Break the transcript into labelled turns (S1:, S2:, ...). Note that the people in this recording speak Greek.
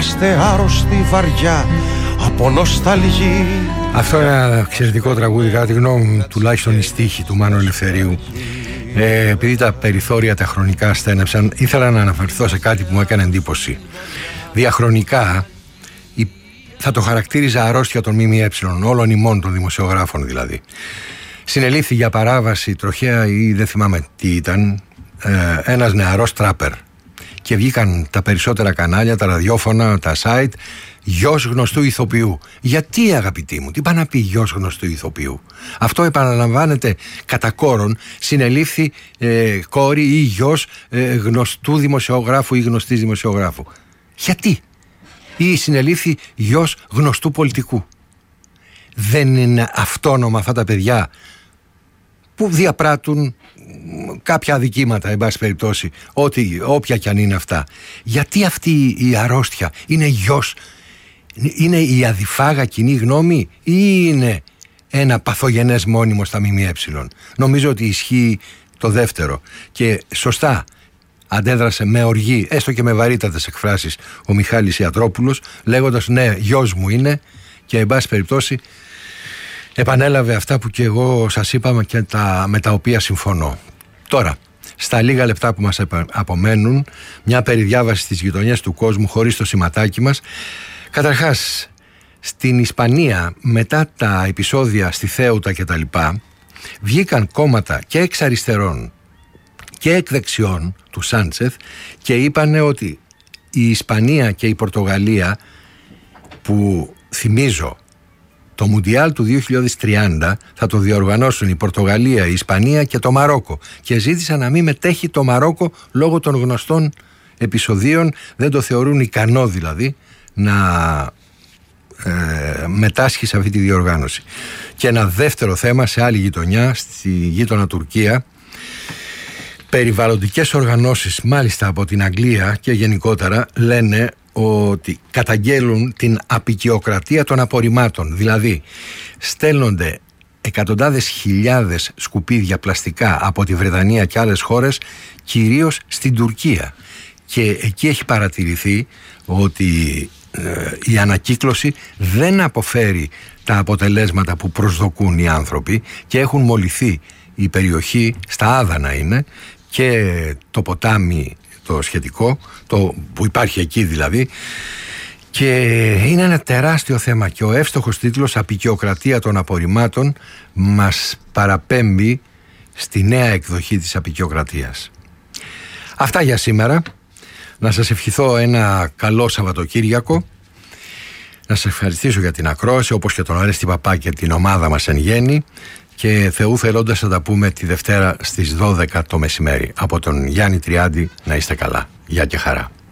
S1: είμαστε άρρωστοι βαριά από νοσταλγή.
S2: Αυτό είναι ένα εξαιρετικό τραγούδι, κατά τη γνώμη μου, τουλάχιστον η στίχη του Μάνου Ελευθερίου. Επειδή τα περιθώρια τα χρονικά στένεψαν, ήθελα να αναφερθώ σε κάτι που μου έκανε εντύπωση. Διαχρονικά θα το χαρακτήριζα αρρώστια των ΜΜΕ, όλων ημών των δημοσιογράφων δηλαδή. Συνελήφθη για παράβαση τροχαία ή δεν θυμάμαι τι ήταν, ένας νεαρός τράπερ. Και βγήκαν τα περισσότερα κανάλια, τα ραδιόφωνα, τα site, γιος γνωστού ηθοποιού. Γιατί, αγαπητοί μου, τι πάει να πει γιος γνωστού ηθοποιού? Αυτό επαναλαμβάνεται κατά κόρον, συνελήφθη κόρη ή γιος γνωστού δημοσιογράφου ή γνωστής δημοσιογράφου. Γιατί? Ή συνελήφθη γιος γνωστού πολιτικού. Δεν είναι αυτόνομα αυτά τα παιδιά που διαπράττουν κάποια αδικήματα, εν πάση περιπτώσει, όποια κι αν είναι αυτά? Γιατί αυτή η αρρώστια είναι γιος? Είναι η αδιφάγα κοινή γνώμη ή είναι ένα παθογενές μόνιμο στα ΜΜΕ? Νομίζω ότι ισχύει το δεύτερο. Και σωστά αντέδρασε με οργή, έστω και με βαρύτατες εκφράσεις, ο Μιχάλης Ιατρόπουλος, λέγοντας ναι, γιος μου είναι, και εν πάση περιπτώσει επανέλαβε αυτά που και εγώ σας είπα και με τα οποία συμφωνώ. Τώρα, στα λίγα λεπτά που μας απομένουν, μια περιδιάβαση στις γειτονιές του κόσμου χωρίς το σηματάκι μας. Καταρχάς, στην Ισπανία, μετά τα επεισόδια στη Θέουτα και τα λοιπά, βγήκαν κόμματα και εξ αριστερών και εκ δεξιών του Σάντσεθ και είπανε ότι η Ισπανία και η Πορτογαλία, που θυμίζω το Μουντιάλ του 2030 θα το διοργανώσουν η Πορτογαλία, η Ισπανία και το Μαρόκο, και ζήτησαν να μην μετέχει το Μαρόκο λόγω των γνωστών επεισοδίων. Δεν το θεωρούν ικανό δηλαδή να μετάσχει σε αυτή τη διοργάνωση. Και ένα δεύτερο θέμα σε άλλη γειτονιά, στη γείτονα Τουρκία, περιβαλλοντικές οργανώσεις μάλιστα από την Αγγλία και γενικότερα λένε ότι καταγγέλουν την αποικιοκρατία των απορριμμάτων. Δηλαδή στέλνονται εκατοντάδες χιλιάδες σκουπίδια πλαστικά από τη Βρετανία και άλλες χώρες, κυρίως στην Τουρκία, και εκεί έχει παρατηρηθεί ότι η ανακύκλωση δεν αποφέρει τα αποτελέσματα που προσδοκούν οι άνθρωποι και έχουν μολυθεί η περιοχή, στα Άδανα είναι, και το ποτάμι το σχετικό, το που υπάρχει εκεί δηλαδή, και είναι ένα τεράστιο θέμα, και ο εύστοχος τίτλος «Αποικιοκρατία των απορριμμάτων» μας παραπέμπει στη νέα εκδοχή της αποικιοκρατίας. Αυτά για σήμερα. Να σας ευχηθώ ένα καλό Σαββατοκύριακο, να σας ευχαριστήσω για την ακρόαση, όπως και τον Αρέστη Παπά και την ομάδα μας εν γέννη, και Θεού θελώντας θα τα πούμε τη Δευτέρα στις 12 το μεσημέρι. Από τον Γιάννη Τριάντη, να είστε καλά. Γεια και χαρά.